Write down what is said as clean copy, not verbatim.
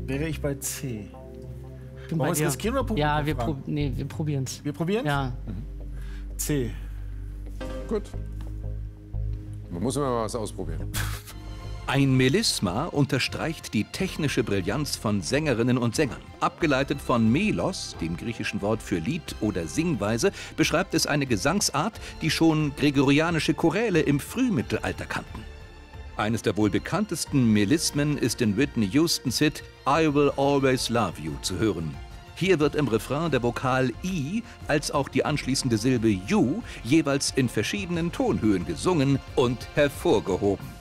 wäre ich bei C. Bin Wollen wir bei es dir. riskieren oder probieren? Ja, wir probieren es. Wir probieren? Ja. C. Gut. Man muss immer mal was ausprobieren. Ein Melisma unterstreicht die technische Brillanz von Sängerinnen und Sängern. Abgeleitet von Melos, dem griechischen Wort für Lied oder Singweise, beschreibt es eine Gesangsart, die schon gregorianische Choräle im Frühmittelalter kannten. Eines der wohl bekanntesten Melismen ist in Whitney Houstons Hit I Will Always Love You zu hören. Hier wird im Refrain der Vokal I als auch die anschließende Silbe You jeweils in verschiedenen Tonhöhen gesungen und hervorgehoben.